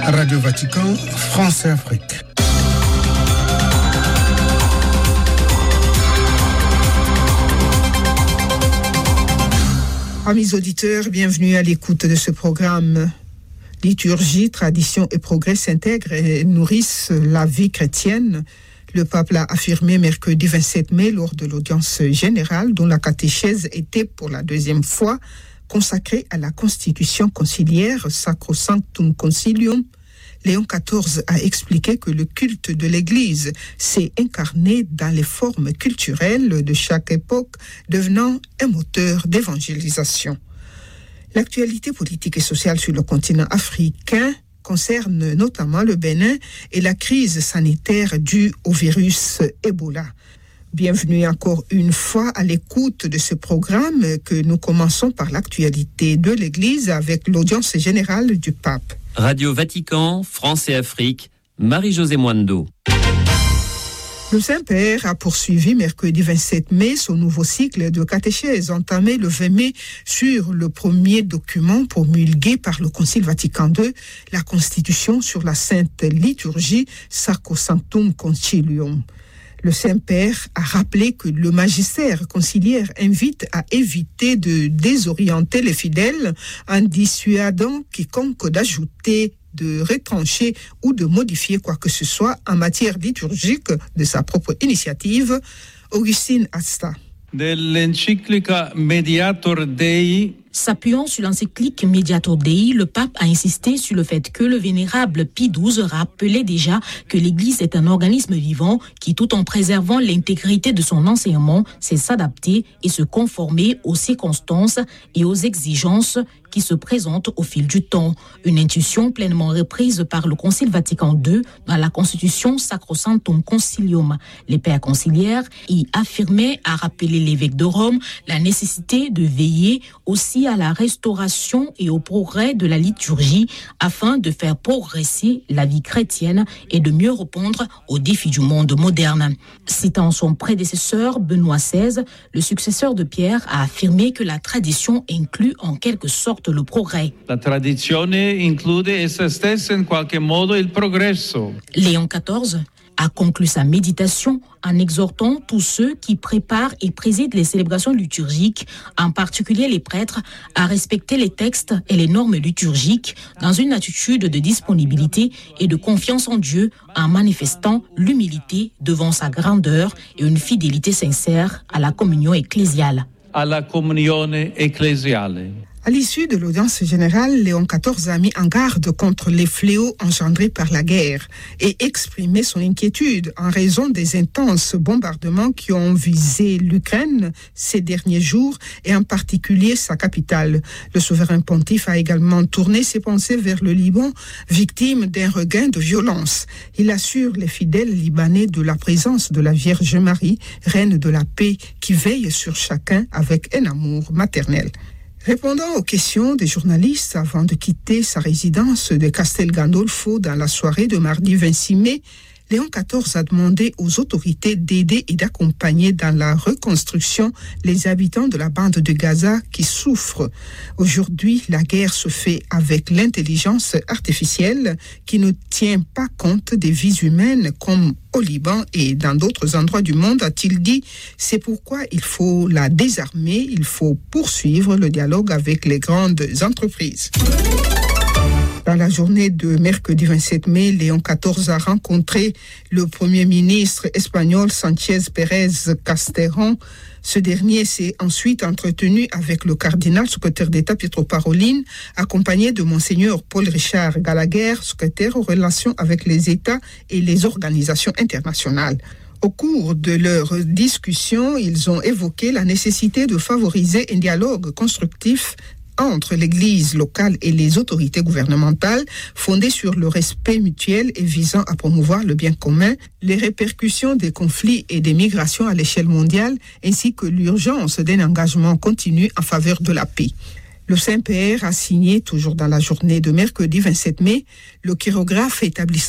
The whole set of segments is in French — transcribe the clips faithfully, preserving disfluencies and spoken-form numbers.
Radio Vatican, France et Afrique. Amis auditeurs, bienvenue à l'écoute de ce programme. Liturgie, tradition et progrès s'intègrent et nourrissent la vie chrétienne. Le pape l'a affirmé mercredi vingt-sept mai lors de l'audience générale dont la catéchèse était pour la deuxième fois consacrée à la constitution conciliaire Sacrosanctum Concilium. Léon quatorze a expliqué que le culte de l'Église s'est incarné dans les formes culturelles de chaque époque, devenant un moteur d'évangélisation. L'actualité politique et sociale sur le continent africain concerne notamment le Bénin et la crise sanitaire due au virus Ebola. Bienvenue encore une fois à l'écoute de ce programme que nous commençons par l'actualité de l'Église avec l'audience générale du pape. Radio Vatican, France et Afrique, Marie-Josée Mwando. Le Saint-Père a poursuivi mercredi vingt-sept mai son nouveau cycle de catéchèse entamé le vingt mai sur le premier document promulgué par le Concile Vatican deux, la Constitution sur la Sainte Liturgie Sacrosanctum Concilium. Le Saint-Père a rappelé que le magistère conciliaire invite à éviter de désorienter les fidèles en dissuadant quiconque d'ajouter, de retrancher ou de modifier quoi que ce soit en matière liturgique de sa propre initiative. Augustine Asta. Dell'enciclica Mediator Dei. S'appuyant sur l'encyclique Mediator Dei, le pape a insisté sur le fait que le vénérable Pie douze rappelait déjà que l'Église est un organisme vivant qui, tout en préservant l'intégrité de son enseignement, sait s'adapter et se conformer aux circonstances et aux exigences qui se présentent au fil du temps. Une intuition pleinement reprise par le Concile Vatican deux dans la Constitution Sacrosanctum Concilium. Les pères conciliaires y affirmaient, à rappeler l'évêque de Rome, la nécessité de veiller aussi à la restauration et au progrès de la liturgie afin de faire progresser la vie chrétienne et de mieux répondre aux défis du monde moderne. Citant son prédécesseur Benoît seize, le successeur de Pierre a affirmé que la tradition inclut en quelque sorte le progrès. La tradizione include essa stessa in qualche modo il progresso. Léon quatorze a conclu sa méditation en exhortant tous ceux qui préparent et président les célébrations liturgiques, en particulier les prêtres, à respecter les textes et les normes liturgiques dans une attitude de disponibilité et de confiance en Dieu, en manifestant l'humilité devant sa grandeur et une fidélité sincère à la communion ecclésiale. Alla comunione ecclesiale. À l'issue de l'audience générale, Léon quatorze a mis en garde contre les fléaux engendrés par la guerre et exprimé son inquiétude en raison des intenses bombardements qui ont visé l'Ukraine ces derniers jours et en particulier sa capitale. Le souverain pontife a également tourné ses pensées vers le Liban, victime d'un regain de violence. Il assure les fidèles libanais de la présence de la Vierge Marie, reine de la paix, qui veille sur chacun avec un amour maternel. Répondant aux questions des journalistes avant de quitter sa résidence de Castel Gandolfo dans la soirée de mardi vingt-six mai, Léon quatorze a demandé aux autorités d'aider et d'accompagner dans la reconstruction les habitants de la bande de Gaza qui souffrent. Aujourd'hui, la guerre se fait avec l'intelligence artificielle qui ne tient pas compte des vies humaines comme au Liban et dans d'autres endroits du monde, a-t-il dit. C'est pourquoi il faut la désarmer, il faut poursuivre le dialogue avec les grandes entreprises. Dans la journée de mercredi vingt-sept mai, Léon quatorze a rencontré le Premier ministre espagnol Sánchez Pérez Castellón. Ce dernier s'est ensuite entretenu avec le cardinal secrétaire d'État Pietro Parolin, accompagné de Monseigneur Paul-Richard Gallagher, secrétaire aux relations avec les États et les organisations internationales. Au cours de leur discussion, ils ont évoqué la nécessité de favoriser un dialogue constructif entre l'Église locale et les autorités gouvernementales, fondée sur le respect mutuel et visant à promouvoir le bien commun, les répercussions des conflits et des migrations à l'échelle mondiale, ainsi que l'urgence d'un engagement continu en faveur de la paix. Le Saint-Père a signé, toujours dans la journée de mercredi vingt-sept mai, le chirographe établissant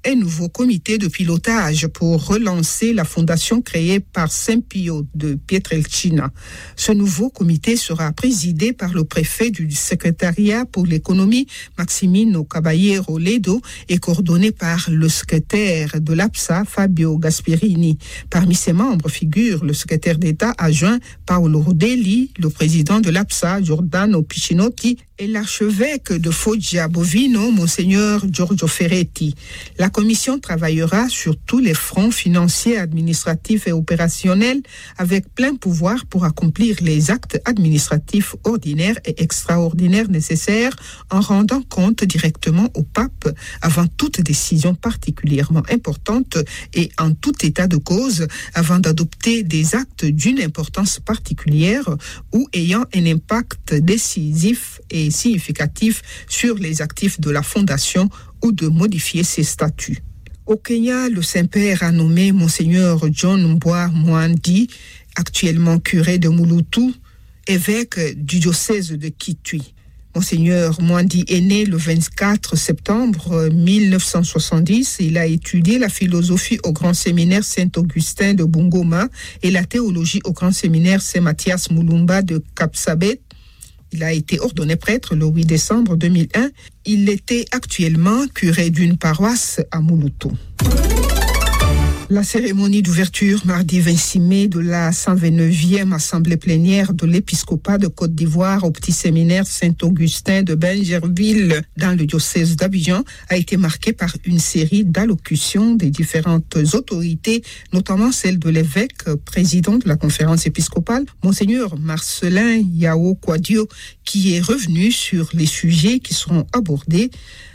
un nouveau comité de pilotage pour relancer la fondation créée par Saint Pio de Pietrelcina. Ce nouveau comité sera présidé par le préfet du secrétariat pour l'économie, Maximino Caballero Ledo, et coordonné par le secrétaire de l'A P S A, Fabio Gasperini. Parmi ses membres figurent le secrétaire d'État adjoint Paolo Rodelli, le président de l'A P S A, Giordano Piccinotti, et l'archevêque de Foggia Bovino, Monseigneur Giorgio Ferretti. La commission travaillera sur tous les fronts financiers, administratifs et opérationnels avec plein pouvoir pour accomplir les actes administratifs ordinaires et extraordinaires nécessaires en rendant compte directement au pape avant toute décision particulièrement importante et en tout état de cause avant d'adopter des actes d'une importance particulière ou ayant un impact décisif et significatif sur les actifs de la fondation ou de modifier ses statuts. Au Kenya, le Saint-Père a nommé Monseigneur John Mbwa Mwandi, actuellement curé de Mulutu, évêque du diocèse de Kitui. Monseigneur Mwandi est né le vingt-quatre septembre mille neuf cent soixante-dix. Il a étudié la philosophie au Grand Séminaire Saint-Augustin de Bungoma et la théologie au Grand Séminaire Saint-Mathias Mulumba de Kapsabet. Il a été ordonné prêtre le huit décembre deux mille un. Il était actuellement curé d'une paroisse à Mulutu. La cérémonie d'ouverture mardi vingt-six mai de la cent vingt-neuvième assemblée plénière de l'épiscopat de Côte d'Ivoire au petit séminaire Saint-Augustin de Benjerville dans le diocèse d'Abidjan a été marquée par une série d'allocutions des différentes autorités, notamment celle de l'évêque président de la conférence épiscopale, Monseigneur Marcelin Yao Kwadio, qui est revenu sur les sujets qui seront abordés.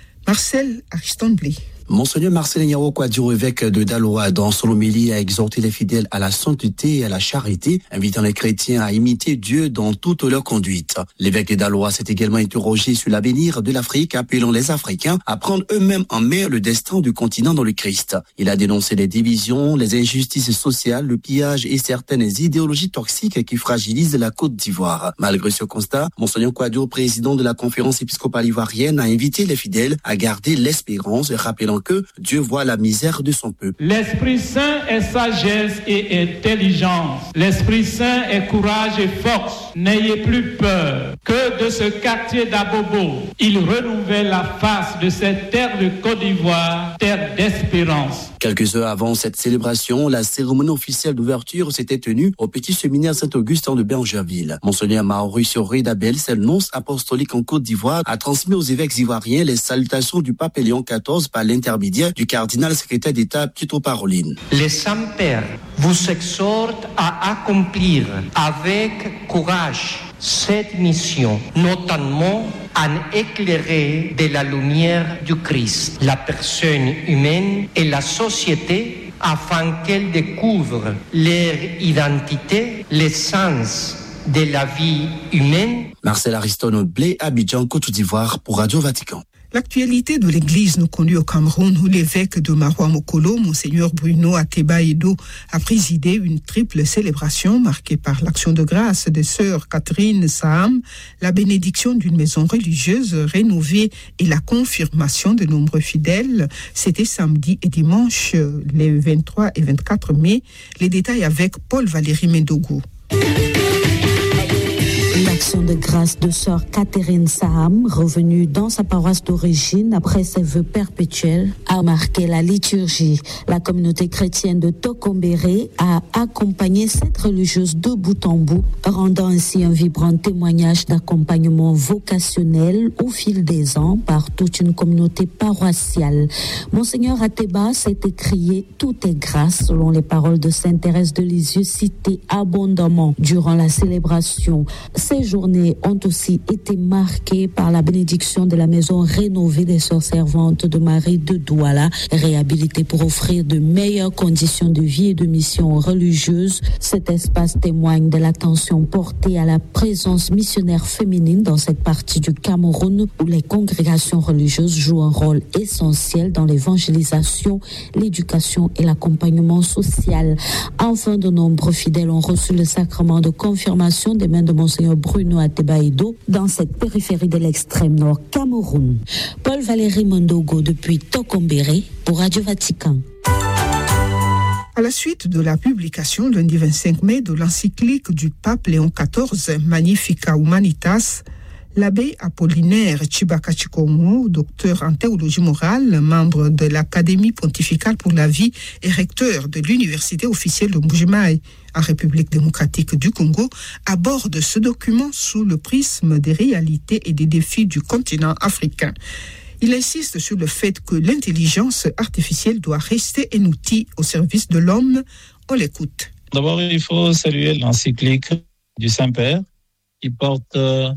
Marcel Ariston-Blé. Monseigneur Marcelin Yao Kwadio, évêque de Daloa, dans son homélie, a exhorté les fidèles à la sainteté et à la charité, invitant les chrétiens à imiter Dieu dans toute leur conduite. L'évêque de Daloa s'est également interrogé sur l'avenir de l'Afrique, appelant les Africains à prendre eux-mêmes en main le destin du continent dans le Christ. Il a dénoncé les divisions, les injustices sociales, le pillage et certaines idéologies toxiques qui fragilisent la Côte d'Ivoire. Malgré ce constat, Monseigneur Kwadio, président de la conférence épiscopale ivoirienne, a invité les fidèles à garder l'espérance, rappelant que Dieu voit la misère de son peuple. L'Esprit Saint est sagesse et intelligence. L'Esprit Saint est courage et force. N'ayez plus peur. Que de ce quartier d'Abobo, il renouvelle la face de cette terre de Côte d'Ivoire, terre d'espérance. Quelques heures avant cette célébration, la cérémonie officielle d'ouverture s'était tenue au petit séminaire Saint-Augustin de Benjerville. Monseigneur Maurice Redabel, c'est le nonce apostolique en Côte d'Ivoire, a transmis aux évêques ivoiriens les salutations du pape Léon quatorze par l'intermédiaire du cardinal secrétaire d'État Pietro Parolin. Les saints pères vous exhortent à accomplir avec courage cette mission, notamment en éclairer de la lumière du Christ la personne humaine et la société afin qu'elle découvre leur identité, l'essence de la vie humaine. Marcel Ariston-Blé, Abidjan, Côte d'Ivoire pour Radio Vatican. L'actualité de l'Église nous conduit au Cameroun où l'évêque de Maroua Mokolo, Monseigneur Bruno Ateba Edo, a présidé une triple célébration marquée par l'action de grâce des sœurs Catherine Saham, la bénédiction d'une maison religieuse rénovée et la confirmation de nombreux fidèles. C'était samedi et dimanche, les vingt-trois et vingt-quatre mai. Les détails avec Paul-Valéry Mendogo. L'action de grâce de sœur Catherine Saham, revenue dans sa paroisse d'origine après ses vœux perpétuels, a marqué la liturgie. La communauté chrétienne de Tokombéré a accompagné cette religieuse de bout en bout, rendant ainsi un vibrant témoignage d'accompagnement vocationnel au fil des ans par toute une communauté paroissiale. Monseigneur Ateba s'est écrié « Tout est grâce » selon les paroles de Sainte Thérèse de Lisieux citées abondamment durant la célébration. Ces journées ont aussi été marquées par la bénédiction de la maison rénovée des sœurs servantes de Marie de Douala, réhabilitée pour offrir de meilleures conditions de vie et de mission religieuse. Cet espace témoigne de l'attention portée à la présence missionnaire féminine dans cette partie du Cameroun où les congrégations religieuses jouent un rôle essentiel dans l'évangélisation, l'éducation et l'accompagnement social. Enfin, de nombreux fidèles ont reçu le sacrement de confirmation des mains de Monseigneur Bruno Bruno Atebaedo dans cette périphérie de l'extrême nord Cameroun. Paul Valéry Mondogo depuis Tokombéré pour Radio Vatican. À la suite de la publication lundi vingt-cinq mai de l'encyclique du pape Léon quatorze, Magnificat Humanitas, l'abbé Apollinaire Chibaka Chikomo, docteur en théologie morale, membre de l'Académie pontificale pour la vie et recteur de l'Université officielle de Mbujimaï en République démocratique du Congo, aborde ce document sous le prisme des réalités et des défis du continent africain. Il insiste sur le fait que l'intelligence artificielle doit rester un outil au service de l'homme. On l'écoute. D'abord, il faut saluer l'encyclique du Saint-Père qui porte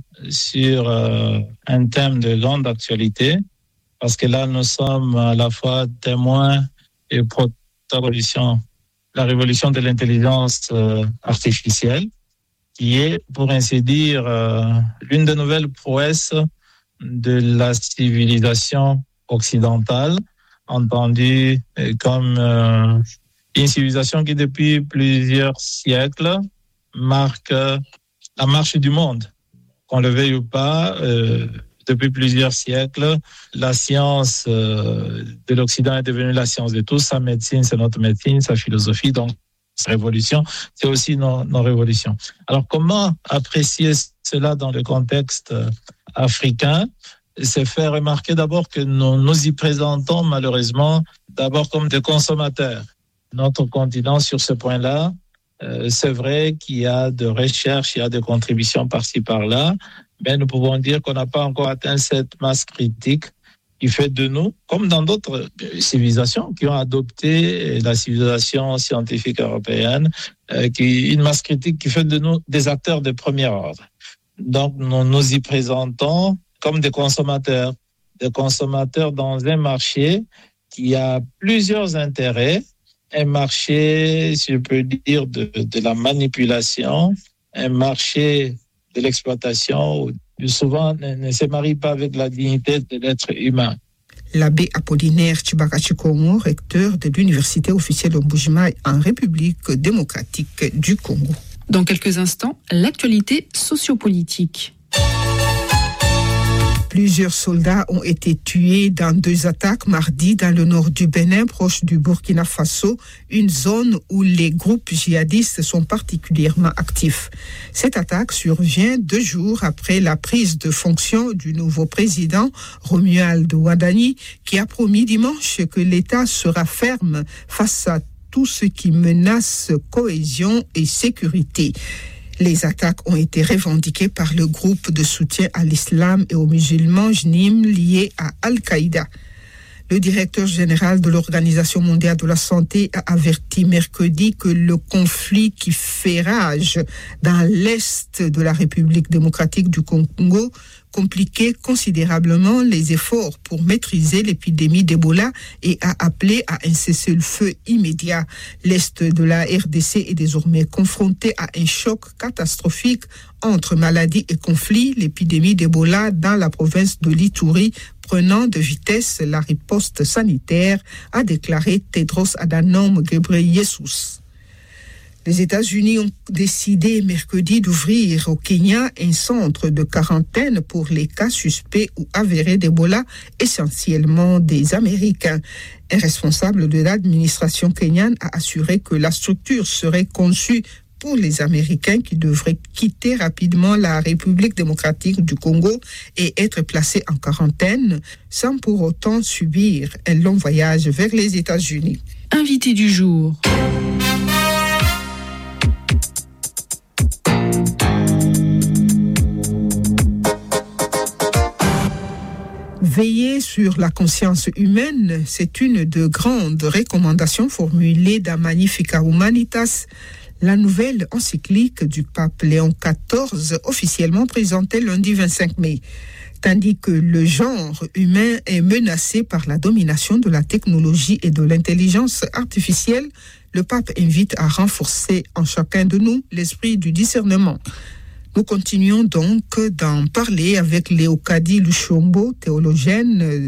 sur euh, un thème de grande actualité, parce que là, nous sommes à la fois témoins et protagonistes de la révolution de l'intelligence euh, artificielle, qui est, pour ainsi dire, euh, l'une des nouvelles prouesses de la civilisation occidentale, entendue comme euh, une civilisation qui, depuis plusieurs siècles, marque la marche du monde. Qu'on le veuille ou pas, euh, depuis plusieurs siècles, la science euh, de l'Occident est devenue la science de tous. Sa médecine, c'est notre médecine, sa philosophie, donc sa révolution, c'est aussi nos, nos révolutions. Alors, comment apprécier cela dans le contexte euh, africain? C'est faire remarquer d'abord que nous nous y présentons malheureusement d'abord comme des consommateurs. Notre continent, sur ce point-là, euh, c'est vrai qu'il y a de recherches, il y a des contributions par-ci par-là, mais nous pouvons dire qu'on n'a pas encore atteint cette masse critique qui fait de nous, comme dans d'autres civilisations qui ont adopté la civilisation scientifique européenne, euh, qui, une masse critique qui fait de nous des acteurs de premier ordre. Donc, nous nous y présentons comme des consommateurs, des consommateurs dans un marché qui a plusieurs intérêts, un marché, si je peux dire, de, de la manipulation, un marché de l'exploitation, où souvent ne, ne se marie pas avec la dignité de l'être humain. L'abbé Apollinaire Chibaka Chikomo, recteur de l'Université officielle de Mbujimaï en République démocratique du Congo. Dans quelques instants, l'actualité sociopolitique. Plusieurs soldats ont été tués dans deux attaques mardi dans le nord du Bénin, proche du Burkina Faso, une zone où les groupes djihadistes sont particulièrement actifs. Cette attaque survient deux jours après la prise de fonction du nouveau président, Romuald Wadani, qui a promis dimanche que l'État sera ferme face à tout ce qui menace cohésion et sécurité. Les attaques ont été revendiquées par le groupe de soutien à l'islam et aux musulmans J N I M lié à Al-Qaïda. Le directeur général de l'Organisation mondiale de la santé a averti mercredi que le conflit qui fait rage dans l'est de la République démocratique du Congo compliquait considérablement les efforts pour maîtriser l'épidémie d'Ebola et a appelé à un cessez-le-feu immédiat. L'est de la R D C est désormais confronté à un choc catastrophique entre maladie et conflit. L'épidémie d'Ebola dans la province de l'Ituri prenant de vitesse la riposte sanitaire, a déclaré Tedros Adhanom Ghebreyesus. Les États-Unis ont décidé mercredi d'ouvrir au Kenya un centre de quarantaine pour les cas suspects ou avérés d'Ebola, essentiellement des Américains. Un responsable de l'administration kenyane a assuré que la structure serait conçue pour les Américains qui devraient quitter rapidement la République démocratique du Congo et être placés en quarantaine sans pour autant subir un long voyage vers les États-Unis. Invité du jour. Veiller sur la conscience humaine, c'est une de grandes recommandations formulées dans Magnificat Humanitas, la nouvelle encyclique du pape Léon quatorze, officiellement présentée lundi vingt-cinq mai. Tandis que le genre humain est menacé par la domination de la technologie et de l'intelligence artificielle, le pape invite à renforcer en chacun de nous l'esprit du discernement. Nous continuons donc d'en parler avec Léocadie Luchombo, théologienne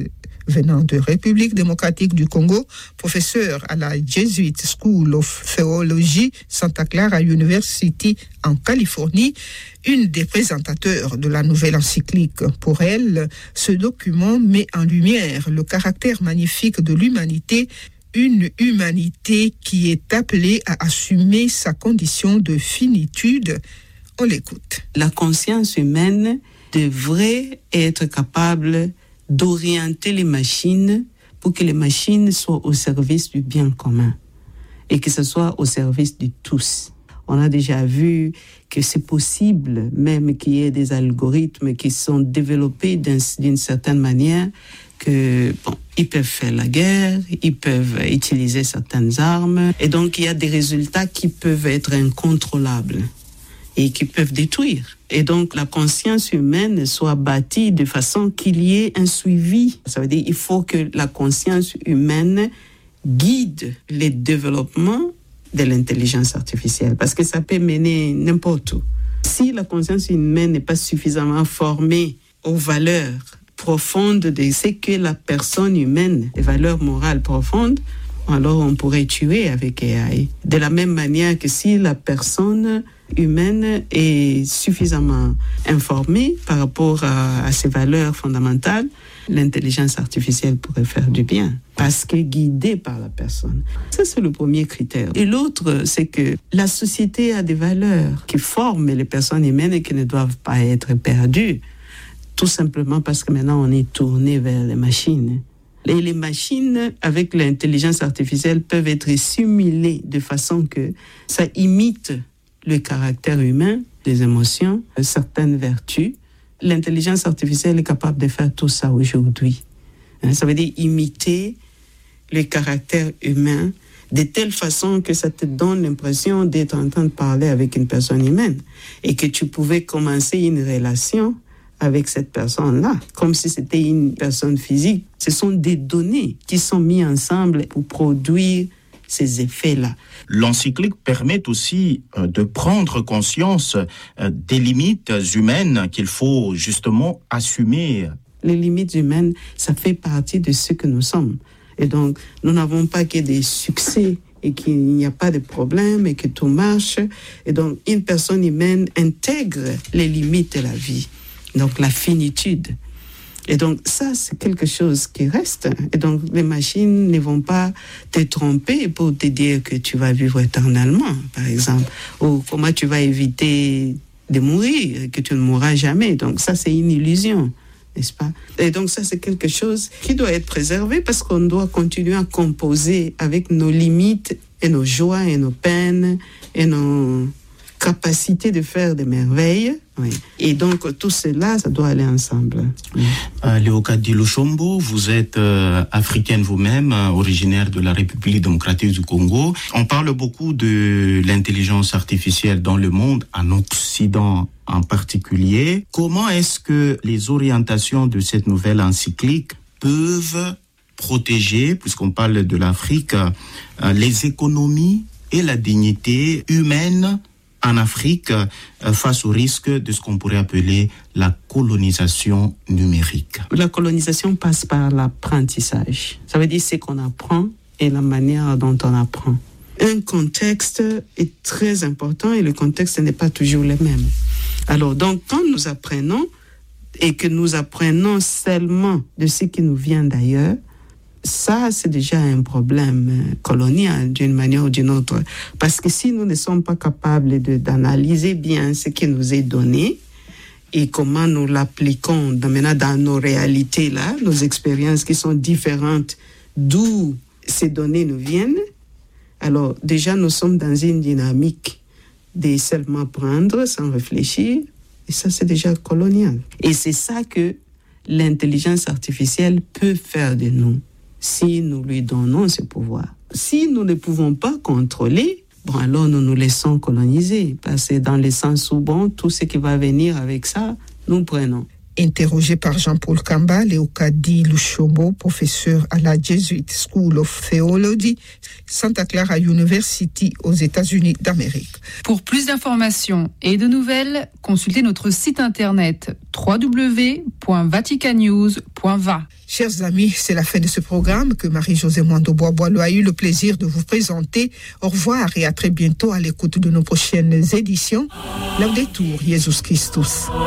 venant de République démocratique du Congo, professeur à la Jesuit School of Theology Santa Clara University en Californie, une des présentateurs de la nouvelle encyclique. Pour elle, ce document met en lumière le caractère magnifique de l'humanité, une humanité qui est appelée à assumer sa condition de finitude. On l'écoute. La conscience humaine devrait être capable d'orienter les machines pour que les machines soient au service du bien commun et que ce soit au service de tous. On a déjà vu que c'est possible, même qu'il y ait des algorithmes qui sont développés d'une certaine manière, que bon, ils peuvent faire la guerre, ils peuvent utiliser certaines armes, et donc il y a des résultats qui peuvent être incontrôlables et qui peuvent détruire. Et donc la conscience humaine soit bâtie de façon qu'il y ait un suivi. Ça veut dire qu'il faut que la conscience humaine guide les développements de l'intelligence artificielle, parce que ça peut mener n'importe où. Si la conscience humaine n'est pas suffisamment formée aux valeurs profondes de ce que la personne humaine, les valeurs morales profondes, alors on pourrait tuer avec A I. De la même manière que si la personne humaine est suffisamment informée par rapport à, à ses valeurs fondamentales, l'intelligence artificielle pourrait faire du bien, parce qu'elle est guidée par la personne. Ça, c'est le premier critère. Et l'autre, c'est que la société a des valeurs qui forment les personnes humaines et qui ne doivent pas être perdues, tout simplement parce que maintenant on est tourné vers les machines. Et les machines, avec l'intelligence artificielle, peuvent être simulées de façon que ça imite le caractère humain, les émotions, certaines vertus. L'intelligence artificielle est capable de faire tout ça aujourd'hui. Ça veut dire imiter le caractère humain de telle façon que ça te donne l'impression d'être en train de parler avec une personne humaine et que tu pouvais commencer une relation avec cette personne-là, comme si c'était une personne physique. Ce sont des données qui sont mises ensemble pour produire ces effets-là. L'encyclique permet aussi euh, de prendre conscience euh, des limites humaines qu'il faut justement assumer. Les limites humaines, ça fait partie de ce que nous sommes. Et donc, nous n'avons pas que des succès et qu'il n'y a pas de problème et que tout marche. Et donc, une personne humaine intègre les limites de la vie. Donc, la finitude. Et donc, ça, c'est quelque chose qui reste. Et donc, les machines ne vont pas te tromper pour te dire que tu vas vivre éternellement, par exemple. Ou comment tu vas éviter de mourir, que tu ne mourras jamais. Donc, ça, c'est une illusion, n'est-ce pas? Et donc, ça, c'est quelque chose qui doit être préservé parce qu'on doit continuer à composer avec nos limites et nos joies et nos peines et nos capacité de faire des merveilles. Oui. Et donc, tout cela, ça doit aller ensemble. Oui. Euh, Léocadie Lushombo, vous êtes euh, africaine vous-même, euh, originaire de la République démocratique du Congo. On parle beaucoup de l'intelligence artificielle dans le monde, en Occident en particulier. Comment est-ce que les orientations de cette nouvelle encyclique peuvent protéger, puisqu'on parle de l'Afrique, euh, les économies et la dignité humaine en Afrique euh, face au risque de ce qu'on pourrait appeler la colonisation numérique? La colonisation passe par l'apprentissage. Ça veut dire ce qu'on apprend et la manière dont on apprend. Un contexte est très important et le contexte n'est pas toujours le même. Alors, donc, quand nous apprenons et que nous apprenons seulement de ce qui nous vient d'ailleurs, ça, c'est déjà un problème colonial d'une manière ou d'une autre. Parce que si nous ne sommes pas capables de, d'analyser bien ce qui nous est donné et comment nous l'appliquons dans, maintenant dans nos réalités, là, nos expériences qui sont différentes d'où ces données nous viennent, alors déjà nous sommes dans une dynamique de seulement prendre sans réfléchir. Et ça, c'est déjà colonial. Et c'est ça que l'intelligence artificielle peut faire de nous, si nous lui donnons ce pouvoir. Si nous ne pouvons pas contrôler, bon, alors nous nous laissons coloniser, parce que dans le sens où, bon, tout ce qui va venir avec ça, nous prenons. Interrogé par Jean-Paul Kamba, Leokadi Lushombo, professeur à la Jesuit School of Theology, Santa Clara University aux États-Unis d'Amérique. Pour plus d'informations et de nouvelles, consultez notre site internet w w w point vatican news point v a. Chers amis, c'est la fin de ce programme que Marie-Josée Mwando-Bois-Boileau a eu le plaisir de vous présenter. Au revoir et à très bientôt à l'écoute de nos prochaines éditions. Laudetur Jesus Christus.